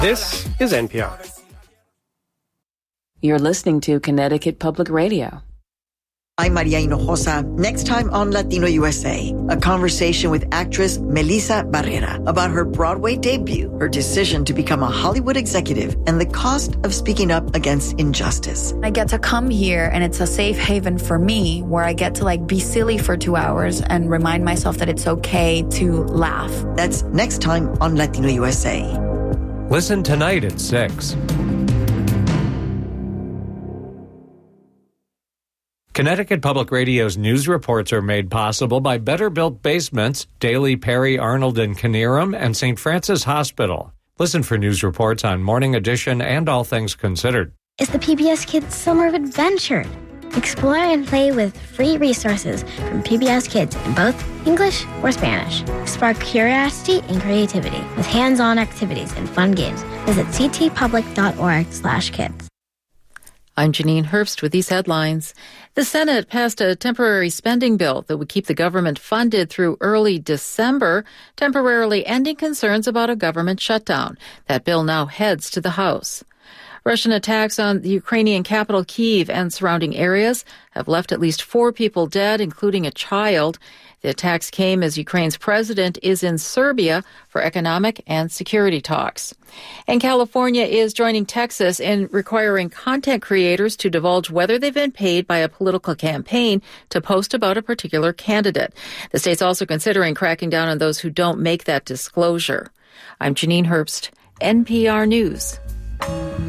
This is NPR. You're listening to Connecticut Public Radio. I'm Maria Hinojosa. Next time on Latino USA, a conversation with actress Melissa Barrera about her Broadway debut, her decision to become a Hollywood executive, and the cost of speaking up against injustice. I get to come here, and it's a safe haven for me where I get to be silly for 2 hours and remind myself that it's okay to laugh. That's next time on Latino USA. Listen tonight at 6. Connecticut Public Radio's news reports are made possible by Better Built Basements, Daly, Perry, Arnold, and Knierim, and St. Francis Hospital. Listen for news reports on Morning Edition and All Things Considered. It's the PBS Kids Summer of Adventure. Explore and play with free resources from PBS Kids in both English or Spanish. Spark curiosity and creativity with hands-on activities and fun games. Visit ctpublic.org/kids. I'm Janine Herbst with these headlines. The Senate passed a temporary spending bill that would keep the government funded through early December, temporarily ending concerns about a government shutdown. That bill now heads to the House. Russian attacks on the Ukrainian capital Kyiv and surrounding areas have left at least 4 people dead, including a child. The attacks came as Ukraine's president is in Serbia for economic and security talks. And California is joining Texas in requiring content creators to divulge whether they've been paid by a political campaign to post about a particular candidate. The state's also considering cracking down on those who don't make that disclosure. I'm Janine Herbst, NPR News.